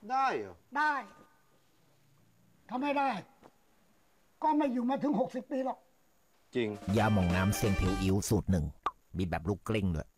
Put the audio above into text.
ได้เหรอได้ทำไม่ได้ก็ไม่อยู่มาถึง60 ปีหรอกจริงยาหม่องน้ำเซียงผิวอิ๋วสูตรหนึ่งมีแบบลูกกลิ้งด้วย